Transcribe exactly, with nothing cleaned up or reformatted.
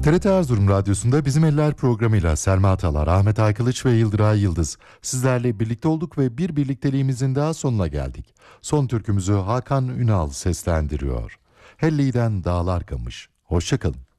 T R T Erzurum Radyosu'nda Bizim Eller programıyla Selma Atalar, Ahmet Aykılıç ve Yıldıray Yıldız sizlerle birlikte olduk ve bir birlikteliğimizin daha sonuna geldik. Son türkümüzü Hakan Ünal seslendiriyor. Helli'den Dağlar Kamış. Hoşça kalın.